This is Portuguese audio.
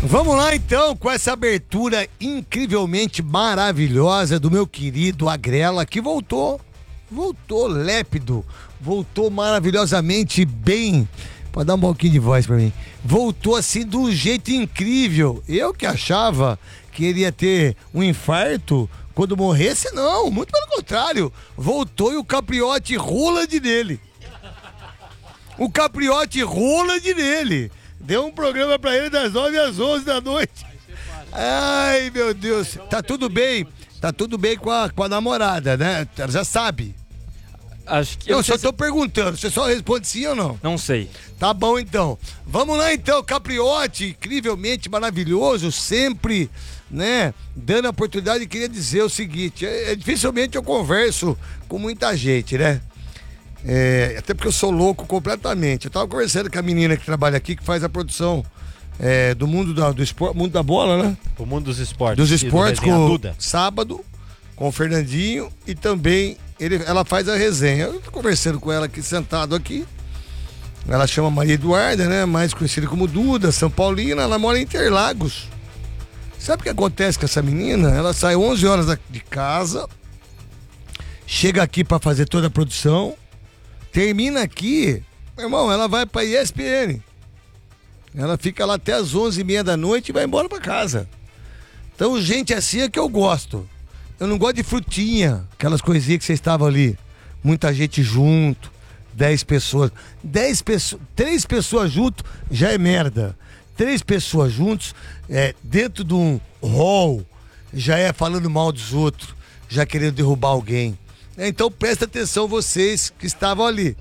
Vamos lá então com essa abertura incrivelmente maravilhosa do meu querido Agrela, que voltou lépido, voltou maravilhosamente bem. Pode dar um pouquinho de voz pra mim. Voltou assim de um jeito incrível. Eu que achava que ele ia ter um infarto quando morresse, não, muito pelo contrário. Voltou e o capriote rola de nele. O capriote rola de nele. Deu um programa pra ele das 9 às 11 da noite. Ai, meu Deus. Tá tudo bem? Tá tudo bem com a namorada, né? Ela já sabe. Acho que Eu só tô perguntando, você só responde sim ou não? Não sei. Tá bom então. Vamos lá então, Capriote, incrivelmente maravilhoso, sempre, né, dando a oportunidade. Queria dizer o seguinte, dificilmente eu converso com muita gente, né? Até porque eu sou louco completamente. Eu tava conversando com a menina que trabalha aqui, que faz a produção do mundo do esporte, mundo da bola, né? O mundo dos esportes. Dos esportes com Duda. sábado, com o Fernandinho e também ela faz a resenha. Eu tô conversando com ela aqui, sentado aqui. Ela chama Maria Eduarda, né? Mais conhecida como Duda, São Paulina. Ela mora em Interlagos. Sabe o que acontece com essa menina? Ela sai 11 horas de casa, chega aqui pra fazer toda a produção, termina aqui, meu irmão, ela vai pra ESPN. Ela fica lá até as 11h30 da noite e vai embora pra casa. Então, gente assim é que eu gosto. Eu não gosto de frutinha, aquelas coisinhas que vocês estavam ali. Muita gente junto, 10 pessoas. 3 pessoas junto já é merda. 3 pessoas juntos, dentro de um hall, já é falando mal dos outros, já querendo derrubar alguém. Então presta atenção vocês que estavam ali.